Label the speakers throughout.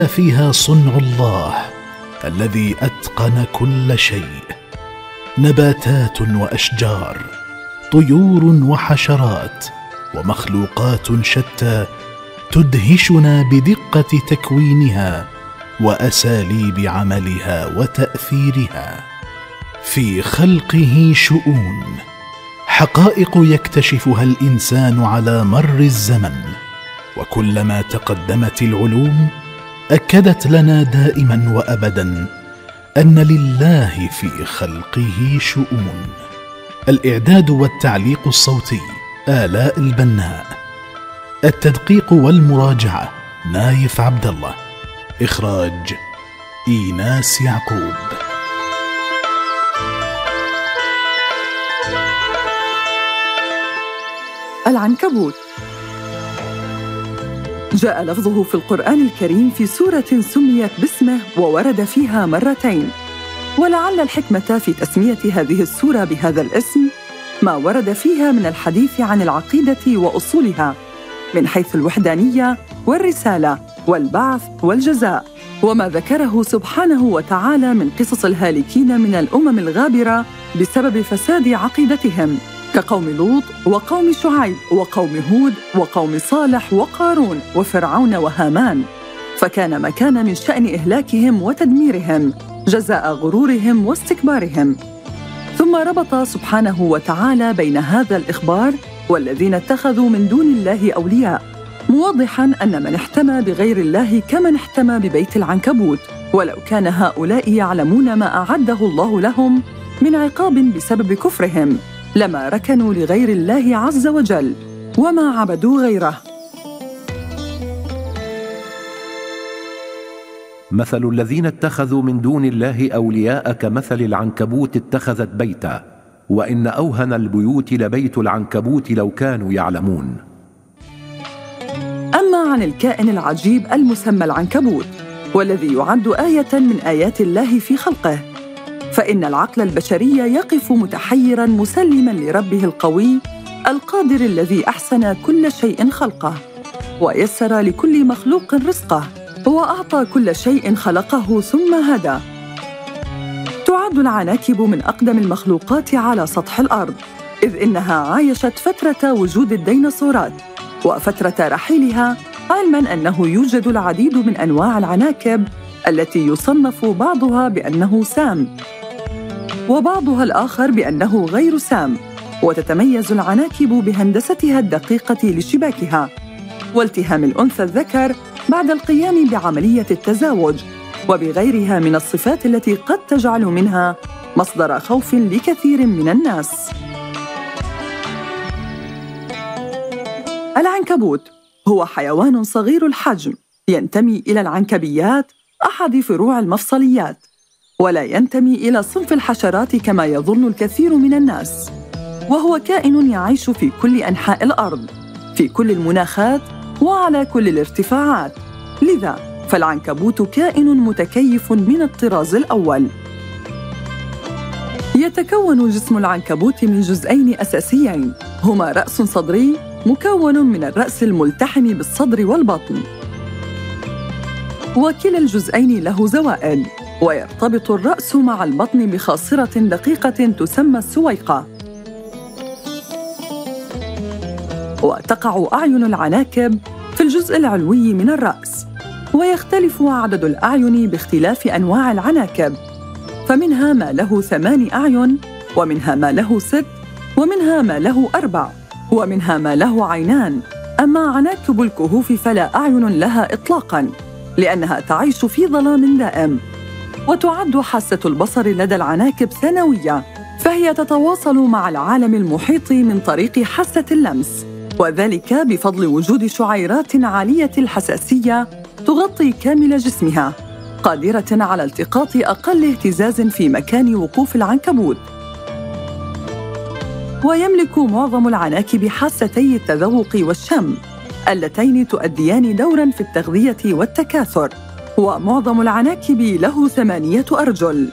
Speaker 1: فيها صنع الله الذي أتقن كل شيء، نباتات وأشجار، طيور وحشرات، ومخلوقات شتى تدهشنا بدقة تكوينها وأساليب عملها وتأثيرها. في خلقه شؤون، حقائق يكتشفها الإنسان على مر الزمن، وكلما تقدمت العلوم أكدت لنا دائما وأبدا أن لله في خلقه شؤون. الإعداد والتعليق الصوتي آلاء البناء، التدقيق والمراجعة نايف عبد الله، إخراج إيناس يعقوب.
Speaker 2: العنكبوت جاء لفظه في القرآن الكريم في سورة سميت باسمه وورد فيها مرتين، ولعل الحكمة في تسمية هذه السورة بهذا الاسم ما ورد فيها من الحديث عن العقيدة وأصولها من حيث الوحدانية والرسالة والبعث والجزاء، وما ذكره سبحانه وتعالى من قصص الهالكين من الأمم الغابرة بسبب فساد عقيدتهم، كقوم لوط وقوم شعيب وقوم هود وقوم صالح وقارون وفرعون وهامان، فكان ما كان من شأن إهلاكهم وتدميرهم جزاء غرورهم واستكبارهم. ثم ربط سبحانه وتعالى بين هذا الإخبار والذين اتخذوا من دون الله أولياء، موضحاً أن من احتمى بغير الله كمن احتمى ببيت العنكبوت، ولو كان هؤلاء يعلمون ما أعده الله لهم من عقاب بسبب كفرهم لما ركنوا لغير الله عز وجل وما عبدوا غيره.
Speaker 3: مثل الذين اتخذوا من دون الله أولياء كمثل العنكبوت اتخذت بيتا، وإن أوهن البيوت لبيت العنكبوت لو كانوا يعلمون.
Speaker 2: أما عن الكائن العجيب المسمى العنكبوت، والذي يعد آية من آيات الله في خلقه، فإن العقل البشري يقف متحيراً مسلماً لربه القوي القادر الذي أحسن كل شيء خلقه، ويسر لكل مخلوق رزقه، وأعطى كل شيء خلقه ثم هدى. تعد العناكب من أقدم المخلوقات على سطح الأرض، إذ إنها عايشت فترة وجود الديناصورات وفترة رحيلها، علماً أنه يوجد العديد من أنواع العناكب التي يصنف بعضها بأنه سام وبعضها الآخر بأنه غير سام، وتتميز العناكب بهندستها الدقيقة لشباكها والتهام الأنثى الذكر بعد القيام بعملية التزاوج، وبغيرها من الصفات التي قد تجعل منها مصدر خوف لكثير من الناس. العنكبوت هو حيوان صغير الحجم ينتمي إلى العنكبيات، أحد فروع المفصليات، ولا ينتمي إلى صنف الحشرات كما يظن الكثير من الناس، وهو كائن يعيش في كل أنحاء الأرض في كل المناخات وعلى كل الارتفاعات، لذا فالعنكبوت كائن متكيف من الطراز الأول. يتكون جسم العنكبوت من جزئين أساسيين، هما رأس صدري مكون من الرأس الملتحم بالصدر والبطن، وكلا الجزئين له زوائد، ويرتبط الرأس مع البطن بخاصرة دقيقة تسمى السويقة. وتقع أعين العناكب في الجزء العلوي من الرأس، ويختلف عدد الأعين باختلاف أنواع العناكب، فمنها ما له 8 أعين، ومنها ما له 6، ومنها ما له 4، ومنها ما له عينان. أما عناكب الكهوف فلا أعين لها إطلاقاً، لأنها تعيش في ظلام دائم. وتعد حاسة البصر لدى العناكب ثانوية، فهي تتواصل مع العالم المحيط من طريق حاسة اللمس، وذلك بفضل وجود شعيرات عالية الحساسية تغطي كامل جسمها، قادرة على التقاط أقل اهتزاز في مكان وقوف العنكبوت. ويملك معظم العناكب حاستي التذوق والشم، اللتين تؤديان دوراً في التغذية والتكاثر. ومعظم العناكب له 8 أرجل.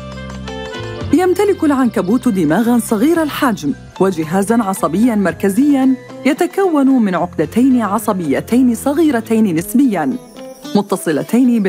Speaker 2: يمتلك العنكبوت دماغاً صغير الحجم وجهازاً عصبياً مركزياً يتكون من عقدتين عصبيتين صغيرتين نسبياً، متصلتين